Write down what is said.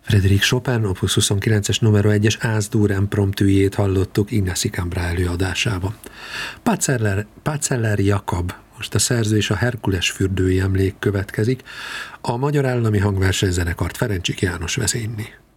Frédéric Chopin Opus 29-es numero 1-es As-dur impromptujét hallottuk Ignasi Cambra előadásában. Páceller Jakab, most a szerző és a Herkules fürdői emlék következik, a Magyar Állami Hangversenyzenekart Ferencsik János vezényli.